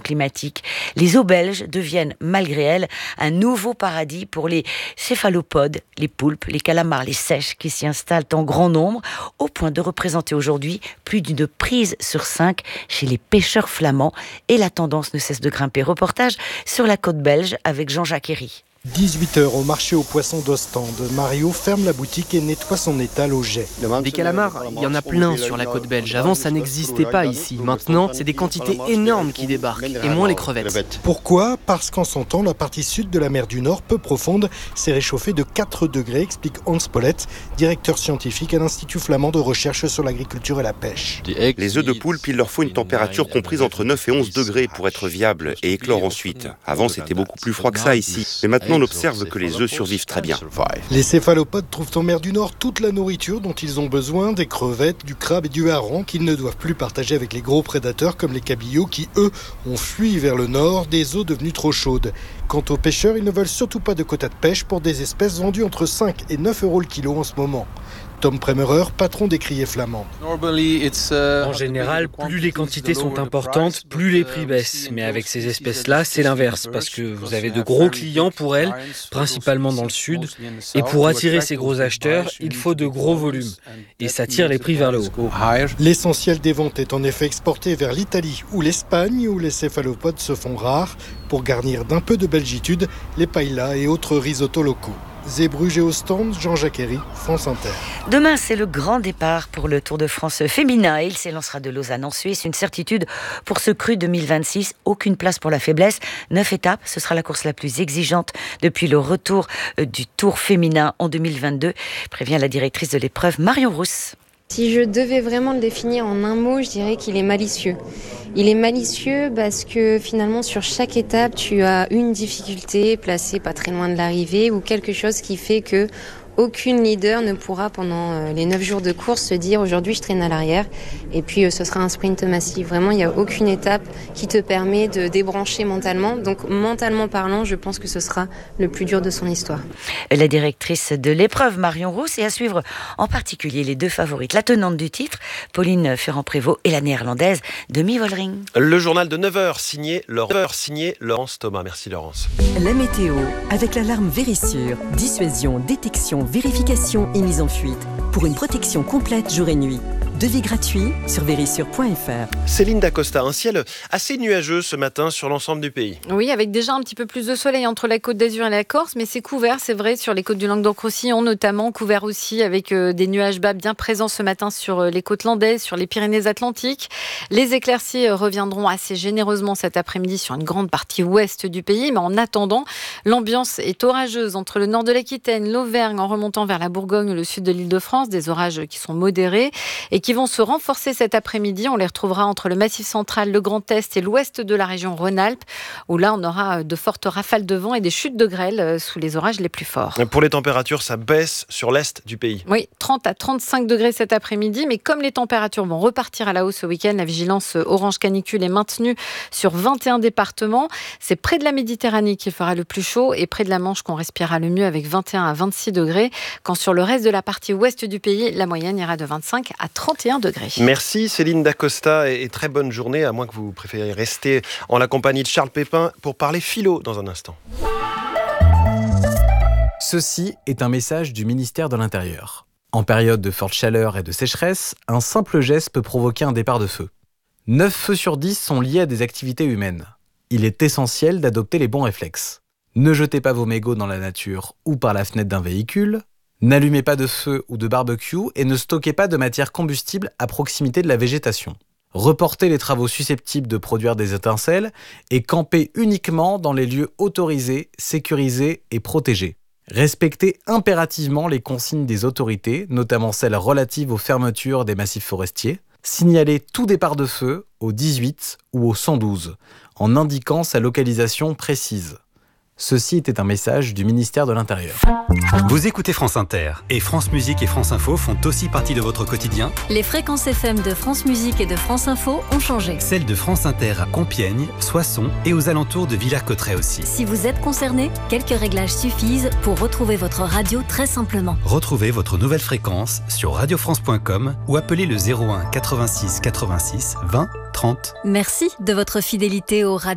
climatique. Les eaux belges deviennent, malgré elles, un nouveau paradis pour les céphalopodes, les poulpes, les calamars, les seiches qui s'y installent en grand nombre, au point de représenter aujourd'hui plus d'une prise sur 5 chez les pêcheurs flamands. Et la tendance ne cesse de grimper. Reportage sur la côte belge avec Jean-Jacques Herry. 18h au marché aux poissons d'Ostende. Mario ferme la boutique et nettoie son étal au jet. Des calamars, il y en a plein sur la côte belge. Avant, ça n'existait pas ici. Maintenant, c'est des quantités énormes qui débarquent, et moins les crevettes. Pourquoi ? Parce qu'en son temps, la partie sud de la mer du Nord, peu profonde, s'est réchauffée de 4 degrés, explique Hans Pollette, directeur scientifique à l'Institut flamand de recherche sur l'agriculture et la pêche. Les œufs de poulpe, il leur faut une température comprise entre 9 et 11 degrés pour être viables et éclore ensuite. Avant, c'était beaucoup plus froid que ça ici. Mais maintenant, on observe que les œufs survivent très bien. Les céphalopodes trouvent en mer du Nord toute la nourriture dont ils ont besoin, des crevettes, du crabe et du hareng qu'ils ne doivent plus partager avec les gros prédateurs comme les cabillots qui, eux, ont fui vers le nord, des eaux devenues trop chaudes. Quant aux pêcheurs, ils ne veulent surtout pas de quotas de pêche pour des espèces vendues entre 5 et 9 euros le kilo en ce moment. Tom Premerer, patron des criées flamands. En général, plus les quantités sont importantes, plus les prix baissent. Mais avec ces espèces-là, c'est l'inverse, parce que vous avez de gros clients pour elles, principalement dans le sud. Et pour attirer ces gros acheteurs, il faut de gros volumes. Et ça tire les prix vers le haut. L'essentiel des ventes est en effet exporté vers l'Italie ou l'Espagne, où les céphalopodes se font rares, pour garnir d'un peu de belgitude les paellas et autres risottos locaux. Zeebrugge et Ostende, Jean-Jacques Herry, France Inter. Demain, c'est le grand départ pour le Tour de France féminin. Il s'élancera de Lausanne en Suisse. Une certitude pour ce cru 2026. Aucune place pour la faiblesse. 9 étapes. Ce sera la course la plus exigeante depuis le retour du Tour féminin en 2022, prévient la directrice de l'épreuve, Marion Rousse. Si je devais vraiment le définir en un mot, je dirais qu'il est malicieux. Il est malicieux parce que finalement sur chaque étape, tu as une difficulté placée pas très loin de l'arrivée ou quelque chose qui fait que aucune leader ne pourra pendant les 9 jours de course se dire aujourd'hui je traîne à l'arrière et puis ce sera un sprint massif. Vraiment, il n'y a aucune étape qui te permet de débrancher mentalement. Donc mentalement parlant, je pense que ce sera le plus dur de son histoire. La directrice de l'épreuve, Marion Rousse, et à suivre en particulier les deux favorites. La tenante du titre, Pauline Ferrand-Prévot, et la néerlandaise Demi Vollering. Le journal de 9h signé Laurence Thomas. Merci Laurence. La météo avec l'alarme Vérissure. Dissuasion, détection, vérification et mise en fuite. Pour une protection complète jour et nuit. Devis gratuit sur vérissure.fr. Céline Dacosta, un ciel assez nuageux ce matin sur l'ensemble du pays. Oui, avec déjà un petit peu plus de soleil entre la Côte d'Azur et la Corse, mais c'est couvert, c'est vrai, sur les côtes du Languedoc-Roussillon notamment, couvert aussi avec des nuages bas bien présents ce matin sur les côtes landaises, sur les Pyrénées-Atlantiques. Les éclaircies reviendront assez généreusement cet après-midi sur une grande partie ouest du pays, mais en attendant, l'ambiance est orageuse entre le nord de l'Aquitaine, l'Auvergne, en remontant vers la Bourgogne ou le sud de l'Île-de-France, des orages qui sont modérés et qui vont se renforcer cet après-midi. On les retrouvera entre le Massif central, le Grand Est et l'ouest de la région Rhône-Alpes, où là on aura de fortes rafales de vent et des chutes de grêle sous les orages les plus forts. Pour les températures, ça baisse sur l'est du pays. Oui, 30 à 35 degrés cet après-midi, mais comme les températures vont repartir à la hausse ce week-end, la vigilance orange canicule est maintenue sur 21 départements. C'est près de la Méditerranée qu'il fera le plus chaud et près de la Manche qu'on respirera le mieux avec 21 à 26 degrés, quand sur le reste de la partie ouest du pays, la moyenne ira de 25 à 31 degrés. Merci Céline Dacosta et très bonne journée, à moins que vous préfériez rester en la compagnie de Charles Pépin pour parler philo dans un instant. Ceci est un message du ministère de l'Intérieur. En période de forte chaleur et de sécheresse, un simple geste peut provoquer un départ de feu. 9 feux sur 10 sont liés à des activités humaines. Il est essentiel d'adopter les bons réflexes. Ne jetez pas vos mégots dans la nature ou par la fenêtre d'un véhicule. N'allumez pas de feu ou de barbecue et ne stockez pas de matière combustible à proximité de la végétation. Reportez les travaux susceptibles de produire des étincelles et campez uniquement dans les lieux autorisés, sécurisés et protégés. Respectez impérativement les consignes des autorités, notamment celles relatives aux fermetures des massifs forestiers. Signalez tout départ de feu au 18 ou au 112, en indiquant sa localisation précise. Ceci était un message du ministère de l'Intérieur. Vous écoutez France Inter et France Musique et France Info font aussi partie de votre quotidien. Les fréquences FM de France Musique et de France Info ont changé. Celles de France Inter à Compiègne, Soissons et aux alentours de Villers-Cotterêts aussi. Si vous êtes concerné, quelques réglages suffisent pour retrouver votre radio très simplement. Retrouvez votre nouvelle fréquence sur radiofrance.com ou appelez le 01 86 86 20 30. Merci de votre fidélité au radio.